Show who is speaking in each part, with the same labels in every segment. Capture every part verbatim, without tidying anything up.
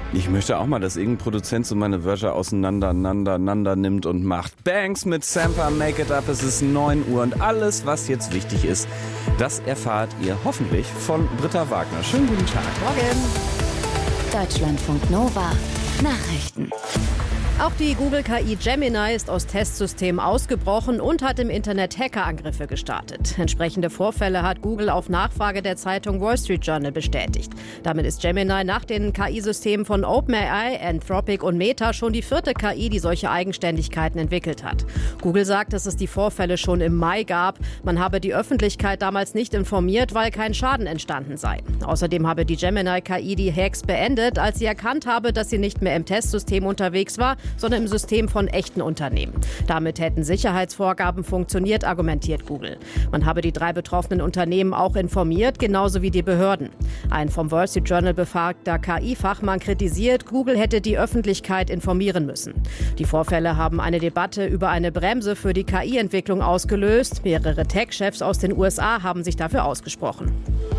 Speaker 1: Ich möchte auch mal, dass irgendein Produzent so meine Wörter auseinander, einander, einander nimmt und macht. Banks mit Sampa, Make It Up, es ist neun Uhr und alles, was jetzt wichtig ist, das erfahrt ihr hoffentlich von Britta Wagner. Schönen guten Tag.
Speaker 2: Morgen. Deutschlandfunk Nova. Nachrichten.
Speaker 3: Auch die Google-K I Gemini ist aus Testsystemen ausgebrochen und hat im Internet Hackerangriffe gestartet. Entsprechende Vorfälle hat Google auf Nachfrage der Zeitung Wall Street Journal bestätigt. Damit ist Gemini nach den K I-Systemen von OpenAI, Anthropic und Meta schon die vierte K I, die solche Eigenständigkeiten entwickelt hat. Google sagt, dass es die Vorfälle schon im Mai gab. Man habe die Öffentlichkeit damals nicht informiert, weil kein Schaden entstanden sei. Außerdem habe die Gemini-K I die Hacks beendet, als sie erkannt habe, dass sie nicht mehr im Testsystem unterwegs war, sondern im System von echten Unternehmen. Damit hätten Sicherheitsvorgaben funktioniert, argumentiert Google. Man habe die drei betroffenen Unternehmen auch informiert, genauso wie die Behörden. Ein vom Wall Street Journal befragter K I-Fachmann kritisiert, Google hätte die Öffentlichkeit informieren müssen. Die Vorfälle haben eine Debatte über eine Bremse für die K I-Entwicklung ausgelöst. Mehrere Tech-Chefs aus den U S A haben sich dafür ausgesprochen.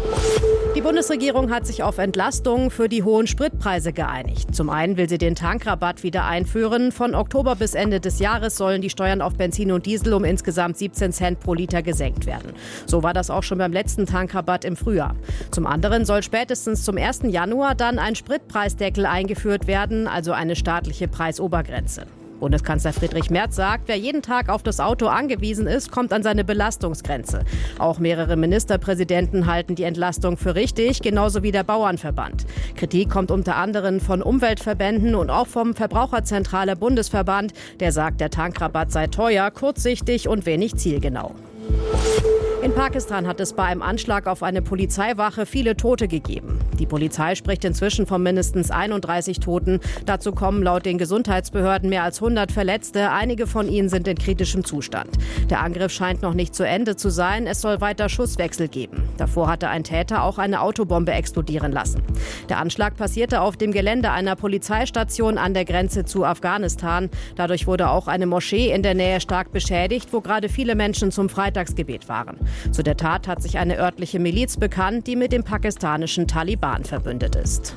Speaker 3: Die Bundesregierung hat sich auf Entlastungen für die hohen Spritpreise geeinigt. Zum einen will sie den Tankrabatt wieder einführen. Von Oktober bis Ende des Jahres sollen die Steuern auf Benzin und Diesel um insgesamt siebzehn Cent pro Liter gesenkt werden. So war das auch schon beim letzten Tankrabatt im Frühjahr. Zum anderen soll spätestens zum ersten Januar dann ein Spritpreisdeckel eingeführt werden, also eine staatliche Preisobergrenze. Bundeskanzler Friedrich Merz sagt, wer jeden Tag auf das Auto angewiesen ist, kommt an seine Belastungsgrenze. Auch mehrere Ministerpräsidenten halten die Entlastung für richtig, genauso wie der Bauernverband. Kritik kommt unter anderem von Umweltverbänden und auch vom Verbraucherzentrale Bundesverband. Der sagt, der Tankrabatt sei teuer, kurzsichtig und wenig zielgenau. In Pakistan hat es bei einem Anschlag auf eine Polizeiwache viele Tote gegeben. Die Polizei spricht inzwischen von mindestens einunddreißig Toten. Dazu kommen laut den Gesundheitsbehörden mehr als hundert Verletzte. Einige von ihnen sind in kritischem Zustand. Der Angriff scheint noch nicht zu Ende zu sein. Es soll weiter Schusswechsel geben. Davor hatte ein Täter auch eine Autobombe explodieren lassen. Der Anschlag passierte auf dem Gelände einer Polizeistation an der Grenze zu Afghanistan. Dadurch wurde auch eine Moschee in der Nähe stark beschädigt, wo gerade viele Menschen zum Freitagsgebet waren. Zu der Tat hat sich eine örtliche Miliz bekannt, die mit dem pakistanischen Taliban verbündet ist.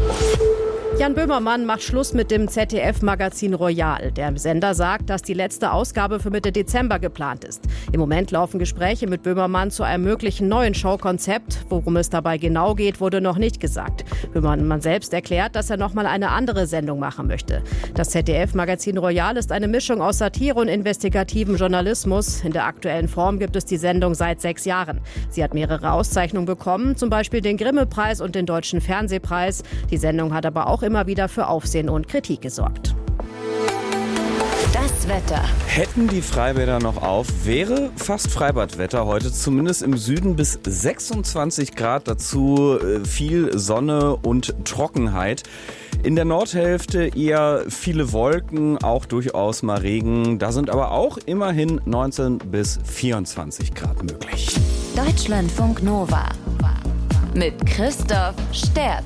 Speaker 3: Jan Böhmermann macht Schluss mit dem Z D F-Magazin Royal. Der Sender sagt, dass die letzte Ausgabe für Mitte Dezember geplant ist. Im Moment laufen Gespräche mit Böhmermann zu einem möglichen neuen Showkonzept. Worum es dabei genau geht, wurde noch nicht gesagt. Böhmermann selbst erklärt, dass er noch mal eine andere Sendung machen möchte. Das Z D F-Magazin Royal ist eine Mischung aus Satire und investigativem Journalismus. In der aktuellen Form gibt es die Sendung seit sechs Jahren. Sie hat mehrere Auszeichnungen bekommen, zum Beispiel den Grimme-Preis und den Deutschen Fernsehpreis. Die Sendung hat aber auch immer wieder für Aufsehen und Kritik gesorgt.
Speaker 2: Das Wetter.
Speaker 1: Hätten die Freibäder noch auf, wäre fast Freibadwetter heute, zumindest im Süden bis sechsundzwanzig Grad, dazu viel Sonne und Trockenheit. In der Nordhälfte eher viele Wolken, auch durchaus mal Regen. Da sind aber auch immerhin neunzehn bis vierundzwanzig Grad möglich.
Speaker 2: Deutschlandfunk Nova mit Christoph Sterz.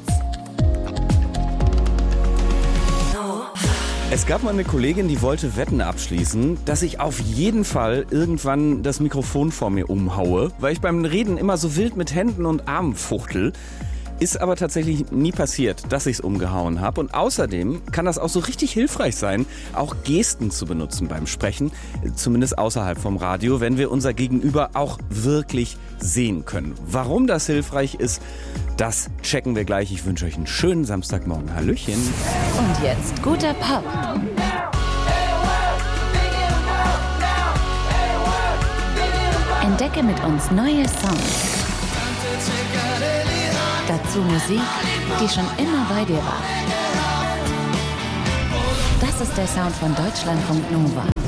Speaker 1: Es gab mal eine Kollegin, die wollte Wetten abschließen, dass ich auf jeden Fall irgendwann das Mikrofon vor mir umhaue, weil ich beim Reden immer so wild mit Händen und Armen fuchtel. Ist aber tatsächlich nie passiert, dass ich es umgehauen habe. Und außerdem kann das auch so richtig hilfreich sein, auch Gesten zu benutzen beim Sprechen, zumindest außerhalb vom Radio, wenn wir unser Gegenüber auch wirklich sehen können. Warum das hilfreich ist, das checken wir gleich. Ich wünsche euch einen schönen Samstagmorgen. Hallöchen.
Speaker 2: Und jetzt guter Pop. Entdecke mit uns neue Songs. Dazu Musik, die schon immer bei dir war. Das ist der Sound von Deutschlandfunk Nova.